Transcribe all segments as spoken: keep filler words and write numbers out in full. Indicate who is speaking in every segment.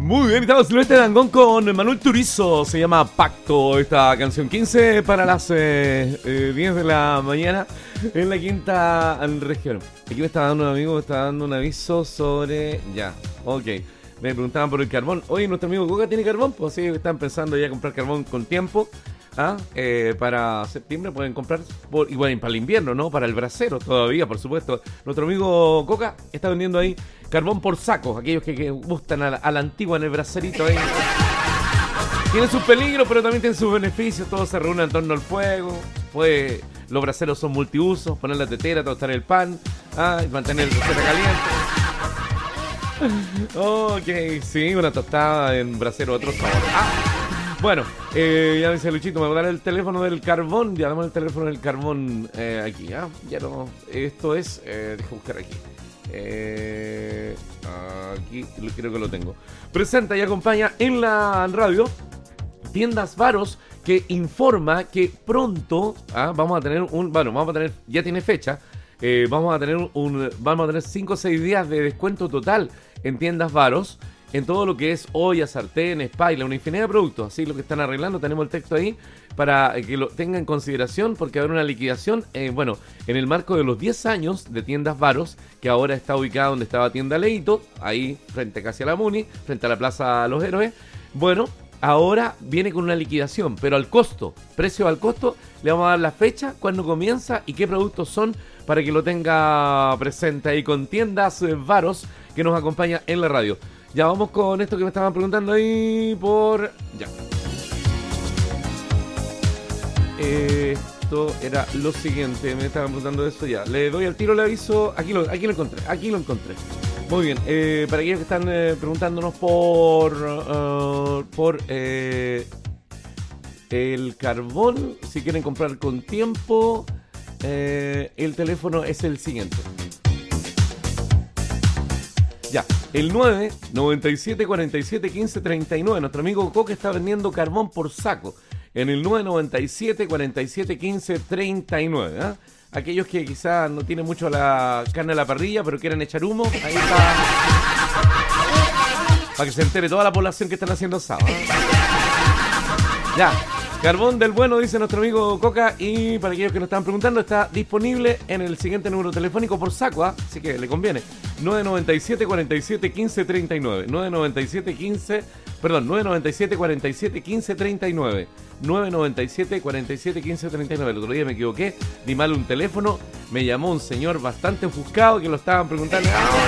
Speaker 1: Muy bien, estamos Silvestre Dangond con Manuel Turizo. Se llama Pacto esta canción. quince para las eh, eh, diez de la mañana en la quinta región. Aquí me está dando un amigo, me está dando un aviso sobre... Ya, ok. Me preguntaban por el carbón. Oye, nuestro amigo Coca tiene carbón, pues sí, están pensando ya comprar carbón con tiempo. ¿Ah? Eh, para septiembre pueden comprar, por, y bueno, para el invierno, ¿no? Para el brasero todavía, por supuesto. Nuestro amigo Coca está vendiendo ahí carbón por saco. Aquellos que, que gustan a la, a la antigua en el braserito ahí. Tiene sus peligros, pero también tiene sus beneficios. Todo se reúne en torno al fuego. Puede, los braseros son multiusos. Poner la tetera, tostar el pan. ¿Ah? Mantener el brasero caliente. Ok, sí, una tostada en brasero, otro sabor. Ah. Bueno, eh, ya dice Luchito, me voy a dar el teléfono del carbón. Ya damos el teléfono del carbón eh, aquí. ¿Ah? Ya no. Esto es. Eh, deja buscar aquí. Eh, aquí creo que lo tengo. Presenta y acompaña en la radio Tiendas Varos, que informa que pronto ¿ah? vamos a tener un. Bueno, vamos a tener. Ya tiene fecha. Eh, vamos a tener un. Vamos a tener cinco o seis días de descuento total en Tiendas Varos. En todo lo que es ollas, sartenes, paila, una infinidad de productos, así lo que están arreglando, tenemos el texto ahí para que lo tengan en consideración porque va a haber una liquidación, eh, bueno, en el marco de los diez años de Tiendas Varos, que ahora está ubicada donde estaba Tienda Leito, ahí frente casi a la Muni, frente a la Plaza Los Héroes. Bueno, ahora viene con una liquidación, pero al costo, precio al costo, le vamos a dar la fecha, cuándo comienza y qué productos son para que lo tenga presente ahí con Tiendas Varos, que nos acompaña en la radio. Ya vamos con esto que me estaban preguntando ahí por... Ya. Eh, esto era lo siguiente, me estaban preguntando esto ya. Le doy al tiro el aviso. Aquí lo, aquí lo encontré, aquí lo encontré. Muy bien, eh, para aquellos que están eh, preguntándonos por... Uh, por eh, el carbón, si quieren comprar con tiempo, eh, el teléfono es el siguiente. Ya, el nueve noventa y siete cuarenta y siete quince treinta y nueve. Nuestro amigo Coque está vendiendo carbón por saco en el nueve noventa y siete cuarenta y siete quince treinta y nueve. ¿eh? Aquellos que quizás no tienen mucho la carne a la parrilla, pero quieren echar humo, ahí está. Para que se entere toda la población que están haciendo asado. ¿eh? Ya. Carbón del bueno, dice nuestro amigo Coca, y para aquellos que nos están preguntando, está disponible en el siguiente número telefónico por saco, ¿eh? Así que le conviene. nueve noventa y siete cuarenta y siete quince treinta y nueve. nueve noventa y siete quince, perdón, nueve noventa y siete cuarenta y siete quince treinta y nueve. nueve noventa y siete cuarenta y siete quince treinta y nueve. El otro día me equivoqué, di mal un teléfono, me llamó un señor bastante ofuscado que lo estaban preguntando.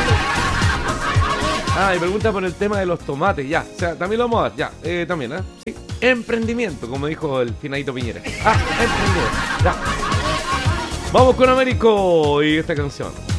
Speaker 1: Ah, y pregunta por el tema de los tomates, ya, o sea, también lo vamos a dar, ya, eh, también, ¿eh? Sí. Emprendimiento, como dijo el finadito Piñera. Ah, emprendimiento, ya. Vamos con Américo y esta canción.